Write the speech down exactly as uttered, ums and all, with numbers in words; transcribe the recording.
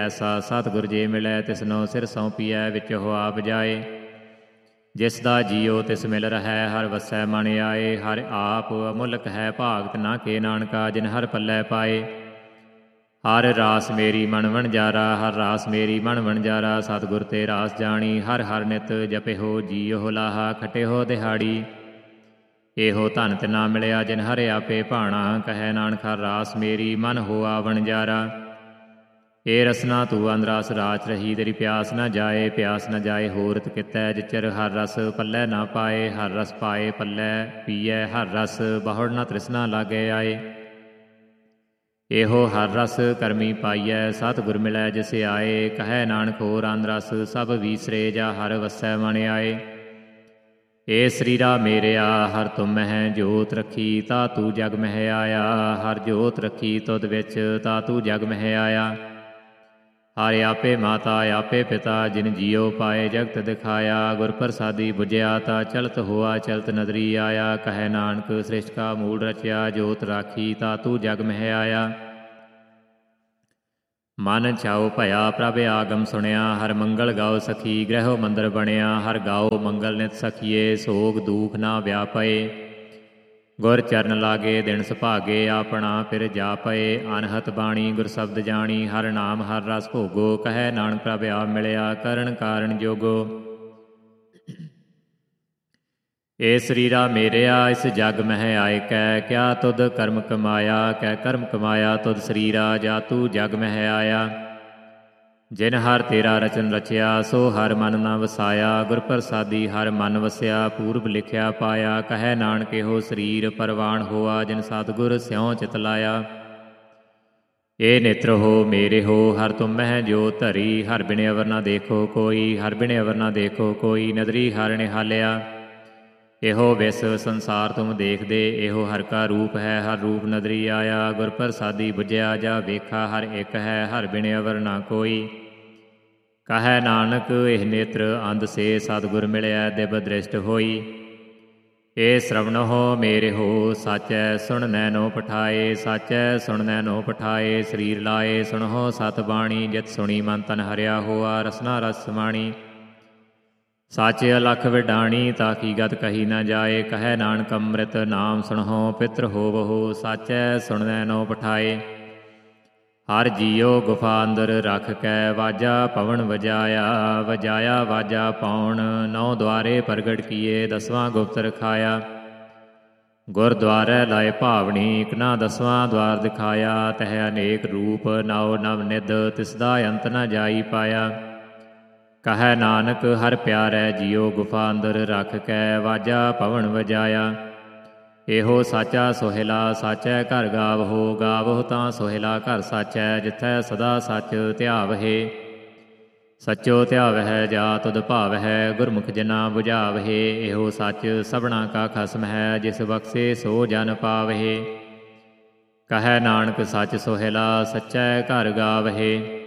ਐਸਾ ਸਤਿਗੁਰ ਜੇ ਮਿਲੈ ਤਿਸਨੋ ਸਿਰ ਸੌਂਪੀਐ ਵਿੱਚ ਹੋ ਆਪ ਜਾਏ। ਜਿਸ ਦਾ ਜੀਉ ਤਿਸ ਮਿਲ ਰਹੈ ਹਰ ਵਸੈ ਮਨ ਆਏ। ਹਰ ਆਪ ਅਮੁਲਕ ਹੈ ਭਾਗਤ ਨਾ ਕੇ ਨਾਨਕਾ ਜਿਨ ਹਰ ਪੱਲੇ ਪਾਏ। ਹਰ ਰਾਸ ਮੇਰੀ ਮਨ ਵਣਜਾਰਾ ਹਰ ਰਾਸ ਮੇਰੀ ਮਨ ਵਣਜਾਰਾ। ਸਤਿਗੁਰ ਤੇ ਰਾਸ ਜਾਣੀ ਹਰ ਹਰ ਨਿਤ ਜਪਿਓ ਜੀਉ ਲਾਹਾ ਖਟਿਓ ਦਿਹਾੜੀ। ਇਹੋ ਧਨ ਤਿਨਾ ਮਿਲਿਆ ਜਿਨ ਹਰਿ ਆਪੇ ਭਾਣਾ ਕਹੈ ਨਾਨਕ ਹਰ ਰਾਸ ਮੇਰੀ ਮਨ ਹੋਆ ਵਣਜਾਰਾ। ਏ ਰਸਨਾ ਤੂੰ ਅੰਦਰਾਸ ਰਾਚ ਰਹੀ ਤੇਰੀ ਪਿਆਸ ਨਾ ਜਾਏ। ਪਿਆਸ ਨਾ ਜਾਏ ਹੋਰਤ ਕਿਤੈ ਜਿਚਰ ਹਰ ਰਸ ਪੱਲੇ ਨਾ ਪਾਏ। ਹਰ ਰਸ ਪਾਏ ਪੱਲੇ ਪੀਐ ਹਰ ਰਸ ਬਹੁੜ ਨਾ ਤ੍ਰਿਸ਼ਨਾ ਲਾਗੇ ਆਏ। ਇਹੋ ਹਰ ਰਸ ਕਰਮੀ ਪਾਈਐ ਸਤਿਗੁਰ ਮਿਲੈ ਜਿਸ ਆਏ। ਕਹੈ ਨਾਨਕ ਹੋਰ ਅੰਦਰਸ ਸਭ ਵੀਸਰੇ ਜਾ ਹਰ ਵਸੈ ਮਨ ਆਏ। ਏ ਸਰੀਰਾ ਮੇਰਿਆ ਹਰ ਤੁਮ ਮਹਿ ਜੋਤ ਰੱਖੀ ਤਾ ਤੂੰ ਜਗ ਮਹਿ ਆਇਆ। ਹਰ ਜੋਤ ਰੱਖੀ ਤੁਧ ਵਿੱਚ ਤਾ ਤੂੰ ਜਗ ਮਹਿ ਆਇਆ। ਹਰਿ ਆਪੇ ਮਾਤਾ ਆਪੇ ਪਿਤਾ ਜਿਨ ਜੀਉ ਪਾਏ ਜਗਤ ਦਿਖਾਇਆ। ਗੁਰ ਪ੍ਰਸਾਦੀ ਬੁਝਿਆ ਤਾ ਚਲਤ ਹੋਆ ਚਲਤ ਨਦਰੀ ਆਇਆ। ਕਹੈ ਨਾਨਕ ਸ੍ਰਿਸ਼ਟ ਕਾ ਮੂਲ ਰਚਿਆ ਜੋਤ ਰਾਖੀ ਤਾ ਤੂੰ ਜਗ ਮਹਿ ਆਇਆ। ਮਨ ਛਾਉ ਭਇਆ ਪ੍ਰਭ ਆਗਮ ਸੁਣਿਆ ਹਰ ਮੰਗਲ ਗਾਓ ਸਖੀ ਗ੍ਰਹਿ ਮੰਦਰ ਬਣਿਆ। ਹਰ ਗਾਓ ਮੰਗਲ ਨਿਤ ਸਖੀਏ ਸੋਗ ਦੂਖ ਨਾ ਵਿਆਪਏ। ਗੁਰ ਚਰਨ ਲਾਗੇ ਦਿਨ ਸੁਭਾਗੇ ਆਪਣਾ ਫਿਰ ਜਾਪਏ। ਅਨਹਤ ਬਾਣੀ ਗੁਰ ਸ਼ਬਦ ਜਾਣੀ ਹਰ ਨਾਮ ਹਰ ਰਸ ਭੋਗੋ। ਕਹੈ ਨਾਨਕ ਪ੍ਰਭ ਆਪ ਮਿਲਿਆ ਕਰਨ ਕਾਰਨ ਜੋਗੋ। ਏ ਸਰੀਰਾ ਮੇਰਿਆ ਇਸ ਜਗ ਮਹਿ ਆਏ ਕੈ ਕਿਆ ਤੁਧ ਕਰਮ ਕਮਾਇਆ। ਕੈ ਕਰਮ ਕਮਾਇਆ ਤੁਧ ਸਰੀਰਾ ਜਾ ਤੂੰ ਜਗ ਮਹਿ ਆਇਆ। ਜਿਨ ਹਰ ਤੇਰਾ ਰਚਨ ਰਚਿਆ ਸੋ ਹਰ ਮਨ ਨਾ ਵਸਾਇਆ। ਗੁਰ ਪ੍ਰਸਾਦੀ ਹਰ ਮਨ ਵਸਿਆ ਪੂਰਬ ਲਿਖਿਆ ਪਾਇਆ। ਕਹੈ ਨਾਨਕ ਇਹੋ ਸਰੀਰ ਪਰਵਾਨ ਹੋਆ ਜਿਨ ਸਤਿਗੁਰ ਸਿਉ ਚਿਤ ਲਾਇਆ। ਏ ਨੇਤਰ ਹੋ ਮੇਰੇ ਹੋ ਹਰ ਤੁਮ ਮਹਿ ਜੋ ਧਰੀ। ਹਰ ਬਿਨ ਅਵਰ ਨਾ ਦੇਖੋ ਕੋਈ ਹਰ ਬਿਨ ਅਵਰ ਨਾ ਦੇਖੋ ਕੋਈ। ਨਦਰੀ ਹਰ ਨਿਹਾਲਿਆ ਇਹੋ ਵਿਸਵ ਸੰਸਾਰ ਤੁਮ ਦੇਖਦੇ। ਇਹੋ ਹਰ ਕਾ ਰੂਪ ਹੈ ਹਰ ਰੂਪ ਨਦਰੀ ਆਇਆ। ਗੁਰ ਪ੍ਰਸਾਦੀ ਬੁਝਿਆ ਜਾ ਵੇਖਾ ਹਰ ਇੱਕ ਹੈ ਹਰ ਬਿਨ ਅਵਰ ਨਾ ਕੋਈ। ਕਹੈ ਨਾਨਕ ਇਹ ਨੇਤਰ ਅੰਧ ਸੇ ਸਤਿਗੁਰ ਮਿਲਿਆ ਦਿਵ ਦ੍ਰਿਸ਼ਟ ਹੋਈ। ਏ ਸ਼ਰਵਣਹੁ ਮੇਰੇ ਹੋ ਸਾਚੈ ਸੁਣ ਨੈਨੋ ਪਠਾਏ। ਸਾਚੈ ਸੁਣ ਨੈਨੋ ਪਠਾਏ ਸਰੀਰ ਲਾਏ ਸੁਣਹੁ ਸਤ ਬਾਣੀ। ਜਿਤ ਸੁਣੀ ਮਨ ਤਨ ਹਰਿਆ ਹੋਆ ਰਸਨਾ ਰਸ ਸਮਾਣੀ। ਸਾਚੇ ਅਲਖ ਵਿਡਾਣੀ ਤਾ ਕੀ ਗਤ ਕਹੀ ਨਾ ਜਾਏ। ਕਹੈ ਨਾਨਕ ਅੰਮ੍ਰਿਤ ਨਾਮ ਸੁਣਹੁ ਪਿਤਰ ਹੋਵਹੁ। ਸਾਚੈ ਸੁਣ ਨੈਨੋ ਪਠਾਏ। ਹਰ ਜੀਉ ਗੁਫਾ ਅੰਦਰ ਰਖ ਕੈ ਵਾਜਾ ਪਵਨ ਵਜਾਇਆ। ਵਜਾਇਆ ਵਾਜਾ ਪੌਣ ਨੌ ਦੁਆਰੇ ਪ੍ਰਗਟ ਕੀਏ ਦਸਵਾਂ ਗੁਪਤ ਰਖਾਇਆ। ਗੁਰਦੁਆਰੇ ਲਾਏ ਭਾਵਨੀ ਇਕ ਨਾ ਦਸਵਾਂ ਦੁਆਰ ਦਿਖਾਇਆ। ਤਹ ਅਨੇਕ ਰੂਪ ਨੌ ਨਵ ਨਿਧ ਤਿਸਦਾ ਅੰਤ ਨ ਜਾਈ ਪਾਇਆ। ਕਹੈ ਨਾਨਕ ਹਰ ਪਿਆਰੈ ਜੀਉ ਗੁਫਾ ਅੰਦਰ ਰਖ ਕੈ ਵਾਜਾ ਪਵਨ ਵਜਾਇਆ। ਇਹੋ ਸਾਚਾ ਸੋਹਿਲਾ ਸਾਚੈ ਘਰ ਗਾਵਹੋ। ਗਾਵਹੁ ਤਾਂ ਸੋਹਿਲਾ ਘਰ ਸਾਚੈ ਜਿਥੈ ਸਦਾ ਸੱਚ ਧਿਆਵਹਿ। ਸੱਚੋ ਧਿਆਵਹਿ ਜਾ ਤੁਧ ਭਾਵਹਿ ਗੁਰਮੁਖ ਜਨਾ ਬੁਝਾਵਹਿ। ਇਹੋ ਸੱਚ ਸਭਨਾ ਕਾ ਖਸਮ ਹੈ ਜਿਸ ਬਖਸ਼ੇ ਸੋ ਜਨ ਪਾਵਹਿ। ਕਹੈ ਨਾਨਕ ਸੱਚ ਸੋਹਿਲਾ ਸੱਚੈ ਘਰ ਗਾਵਹਿ।